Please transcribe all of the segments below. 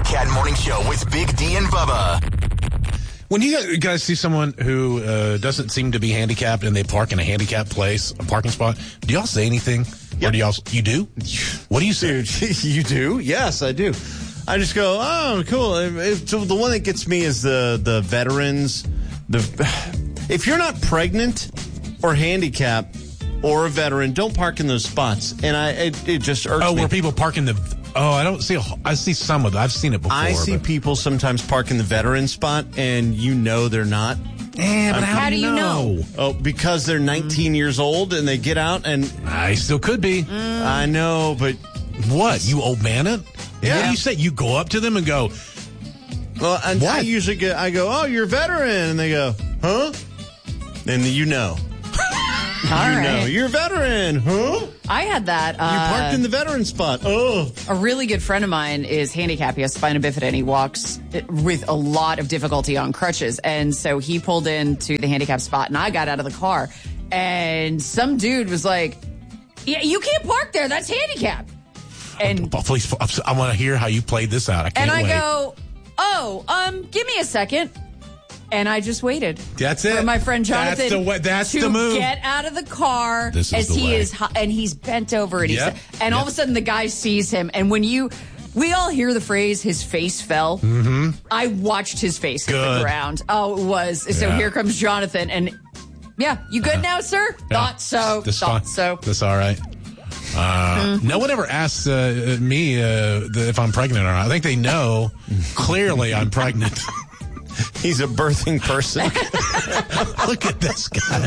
Cat Morning Show with Big D and Bubba. When you guys see someone who doesn't seem to be handicapped and they park in a handicapped place, a parking spot, do y'all say anything? Yep. Or you do? What do you say? Dude, you do? Yes, I do. I just go, oh, cool. So the one that gets me is the veterans. If you're not pregnant or handicapped or a veteran, don't park in those spots. And it just irks me. Oh, where people park in the... Oh, I don't see... I see some of them. I've seen it before. I see people sometimes park in the veteran spot, and you know they're not. Yeah, but how do you know? Oh, because they're 19 years old, and they get out, and... I still could be. I know, but... What? You old man it? Yeah. What do you say? You go up to them and go... Well, and what? I usually go, oh, you're a veteran. And they go, huh? And you know. Right. You're a veteran, huh? I had that. You parked in the veteran spot. Oh. A really good friend of mine is handicapped. He has spina bifida, and he walks with a lot of difficulty on crutches. And so he pulled into the handicapped spot, and I got out of the car. And some dude was like, yeah, you can't park there. That's handicapped. And please, I want to hear how you played this out. I can't wait. And I go, give me a second. And I just waited. That's it. For my friend Jonathan that's to the move. Get out of the car this is as the he way. is, and he's bent over, and all of a sudden the guy sees him, and when we all hear the phrase "his face fell." Mm-hmm. I watched his face hit the ground. Oh, it was. So here comes Jonathan, and you good now, sir? Yeah. Thought so. That's all right. No one ever asks me if I'm pregnant or not. I think they know clearly I'm pregnant. He's a birthing person. Look at this guy.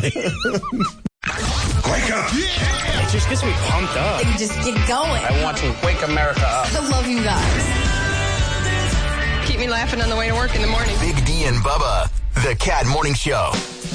Wake up! Yeah! It just gets me pumped up. You just get going. I want to wake America up. I love you guys. Keep me laughing on the way to work in the morning. Big D and Bubba, the Cat Morning Show.